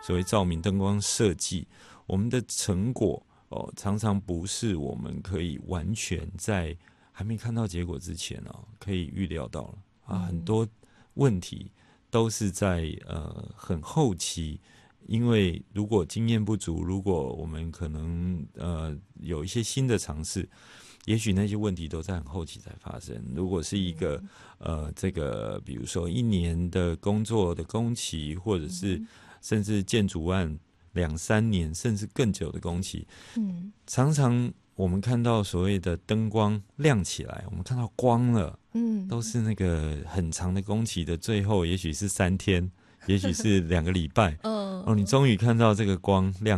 所谓照明灯光设计，我们的成果常常不是我们可以完全在还没看到结果之前可以预料到了很多问题都是在很后期，因为如果经验不足，如果我们可能有一些新的尝试，也许那些问题都在很后期才发生。如果是一个这个比如说1年的工作的工期，或者是甚至建筑案2-3年甚至更久的工期，常常我们看到所谓的灯光亮起来，我们看到光了，都是那个很长的工期的最后，也许是3天，也许是2个礼拜，你终于看到这个光亮